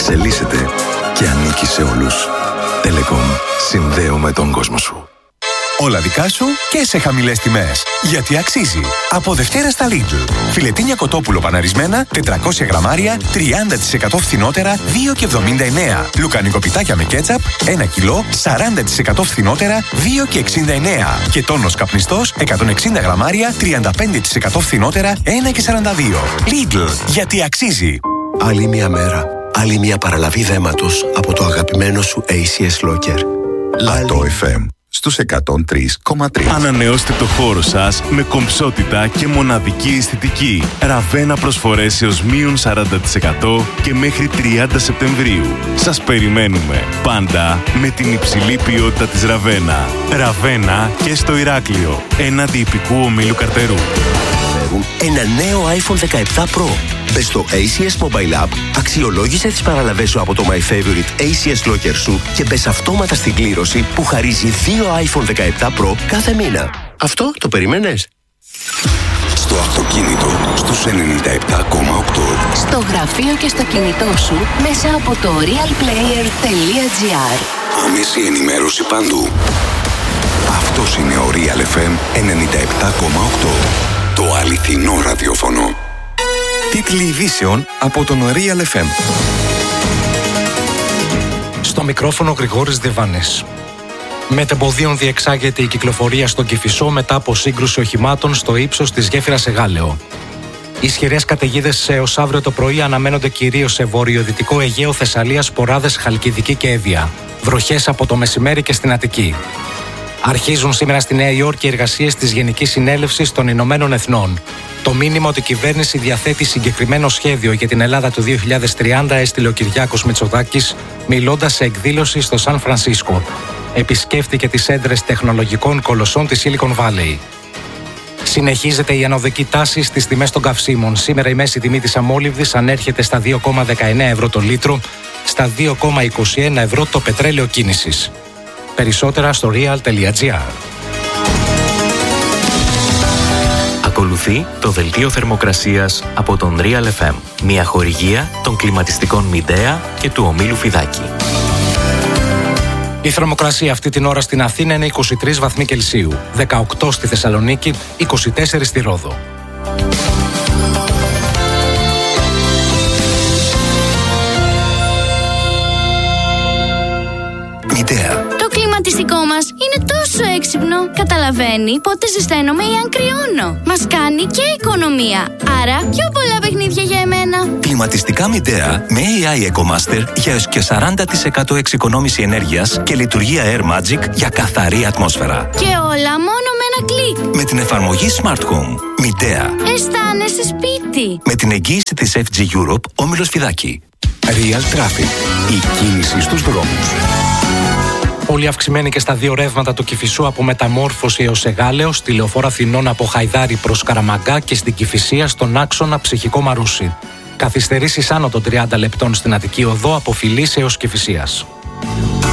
εξελίσσεται και ανήκει σε όλους. Telecom. Συνδέουμε τον κόσμο σου. Όλα δικά σου και σε χαμηλές τιμές. Γιατί αξίζει. Από Δευτέρα στα Lidl. Φιλετίνια κοτόπουλο παναρισμένα, 400 γραμμάρια, 30% φθηνότερα, 2,79. Λουκανικοπιτάκια με κέτσαπ, 1 κιλό, 40% φθηνότερα, 2,69. Και τόνος καπνιστός, 160 γραμμάρια, 35% φθηνότερα, 1,42. Lidl. Γιατί αξίζει. Άλλη μια μέρα. Άλλη μια παραλαβή δέματος από το αγαπημένο σου ACS Locker. Λατό FM στους 103,3. Ανανεώστε το χώρο σας με κομψότητα και μοναδική αισθητική. Ραβένα προσφορές έως μείον 40% και μέχρι 30 Σεπτεμβρίου. Σας περιμένουμε πάντα με την υψηλή ποιότητα της Ραβένα. Ραβένα και στο Ηράκλειο, έναντι ιππικού ομίλου Καρτερού. Ένα νέο iPhone 17 Pro. Μπες στο ACS Mobile App, αξιολόγησε τις παραλαβές σου από το My Favorite ACS Locker σου και μπες αυτόματα στην κλήρωση που χαρίζει 2 iPhone 17 Pro κάθε μήνα. Αυτό το περίμενες? Στο αυτοκίνητο στους 97,8. Στο γραφείο και στο κινητό σου μέσα από το realplayer.gr. Άμεση ενημέρωση παντού. Αυτός είναι ο Real FM 97,8. Το αληθινό ραδιόφωνο. Τίτλοι ειδήσεων από τον Real FM. Στο μικρόφωνο Γρηγόρης Διβάνης. Μετεμποδίων διεξάγεται η κυκλοφορία στον Κηφισό μετά από σύγκρουση οχημάτων στο ύψος της γέφυρας Εγάλεο. Ισχυρές καταιγίδες έως αύριο το πρωί αναμένονται κυρίως σε βορειοδυτικό Αιγαίο, Θεσσαλία, Σποράδες, Χαλκιδική και Εύβοια. Βροχές από το μεσημέρι και στην Αττική. Αρχίζουν σήμερα στη Νέα Υόρκη οι εργασίες της Γενικής Συνέλευσης των Ηνωμένων Εθνών. Το μήνυμα ότι η κυβέρνηση διαθέτει συγκεκριμένο σχέδιο για την Ελλάδα του 2030 έστειλε ο Κυριάκος Μητσοτάκης, μιλώντας σε εκδήλωση στο Σαν Φρανσίσκο. Επισκέφτηκε τις έδρες τεχνολογικών κολοσσών της Silicon Valley. Συνεχίζεται η ανωδική τάση στις τιμές των καυσίμων. Σήμερα η μέση τιμή της αμόλυβδης ανέρχεται στα 2,19 ευρώ το λίτρο, στα 2,21 ευρώ το πετρέλαιο κίνησης. Περισσότερα στο real.gr. Ακολουθεί το δελτίο θερμοκρασίας από τον Real FM. Μια χορηγία των κλιματιστικών Midea και του ομίλου Φιδάκη. Η θερμοκρασία αυτή την ώρα στην Αθήνα είναι 23 βαθμοί Κελσίου, 18 στη Θεσσαλονίκη, 24 στη Ρόδο. Midea. Το κλιματιστικό μας είναι τόσο έξυπνο. Καταλαβαίνει πότε ζεσταίνομαι ή αν κρυώνω. Μας κάνει και οικονομία. Άρα πιο πολλά παιχνίδια για εμένα. Κλιματιστικά Midea με AI EcoMaster για έως και 40% εξοικονόμηση ενέργειας και λειτουργία Air Magic για καθαρή ατμόσφαιρα. Και όλα μόνο με ένα κλικ. Με την εφαρμογή Smart Home. Midea. Αισθάνεσαι σπίτι. Με την εγγύηση της FG Europe, όμιλος Φιδάκη. Real Traffic. Η κίνηση στους δρόμους. Πολύ αυξημένη και στα δύο ρεύματα του Κηφισού από Μεταμόρφωση έως Εγάλεο, στη λεωφόρο Αθηνών από Χαϊδάρη προς Καραμαγκά και στην Κηφισία στον άξονα Ψυχικό Μαρούσι. Καθυστερήσεις άνω των 30 λεπτών στην Αττική Οδό από Φιλής έως Κηφισίας.